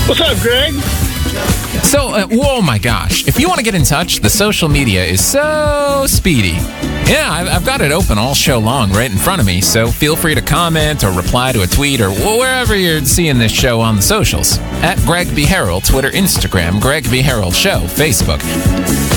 What's up, Greg? So, oh my gosh. If you want to get in touch, the social media is so speedy. Yeah, I've got it open all show long right in front of me, so feel free to comment or reply to a tweet or wherever you're seeing this show on the socials. At Greg B. Harrell, Twitter, Instagram, Greg B. Harrell Show, Facebook.